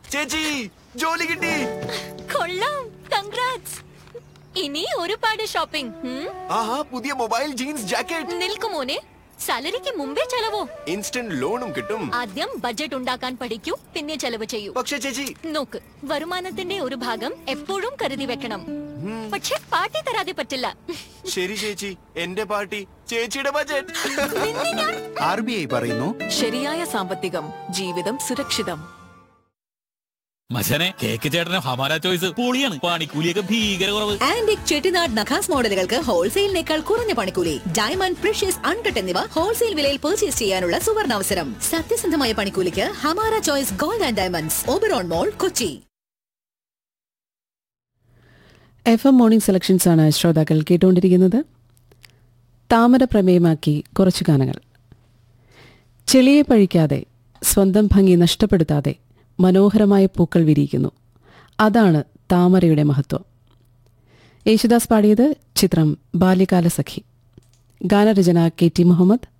ചേച്ചി ജോലി കിട്ടി. കൊള്ളാം, കൺഗ്രാറ്റ്സ്. ഇനി ഒരുപാട് ഷോപ്പിംഗ്. ആഹാ, പുതിയ മൊബൈൽ, ജീൻസ്, ജാക്കറ്റ്. നിൽക്കുമോനെ, സാലറിക്ക് മുമ്പേ ചെലവോ? ഇൻസ്റ്റന്റ് ലോണും കിട്ടും. ആദ്യം ബഡ്ജറ്റ് ഉണ്ടാക്കാൻ പഠിക്കൂ, പിന്നെ ചെലവ് ചെയ്യൂ. പക്ഷേ ചേച്ചി, നോക്ക്, വരുമാനത്തിന്റെ ഒരു ഭാഗം എപ്പോഴും കരുതി വെക്കണം. പക്ഷെ പാർട്ടി തരാതെ പറ്റില്ല. ശരി ചേച്ചി, എന്റെ പാർട്ടി ചേച്ചിയുടെ ബഡ്ജറ്റ്. RBI പറയുന്നു, ശരിയായ സാമ്പത്തികം, ജീവിതം സുരക്ഷിതം. മച്ചനെ, കേക്ക് ചേട്ടന് ഹമാര ചോയ്സ് പൊളിയാണ്. പണിക്കൂലിയൊക്കെ ഭീകര കുറവ്. ആന്റിക് ചെട്ടിനാട് നഖാസ് മോഡലുകൾക്ക് ഹോൾസെയിലിനേക്കാൾ കുറഞ്ഞ പണിക്കൂലി. ഡയമണ്ട്, പ്രഷ്യസ്, അൺകട്ട് എന്നിവ ഹോൾസെയിൽ വിലയിൽ പർച്ചേസ് ചെയ്യാനുള്ള സുവർണാവസരം. സത്യസന്ധമായ പണിക്കൂലിക്ക് Hamara choice gold and diamonds, Oberon mall, Kochi. FM morning selections ആണ് ശ്രോതാക്കൾ കേട്ടുകൊണ്ടിരിക്കുന്നത്. താമര പ്രമേയമാക്കി കുറച്ചു ഗാനങ്ങൾ. ചെളിയെ പഴിക്കാതെ, സ്വന്തം ഭംഗി നഷ്ടപ്പെടുത്താതെ മനോഹരമായ പൂക്കൾ വിരിയിക്കുന്നു. അതാണ് താമരയുടെ മഹത്വം. യേശുദാസ് പാടിയത്, ചിത്രം ബാല്യകാല സഖി. ഗാനരചന KT മുഹമ്മദ്,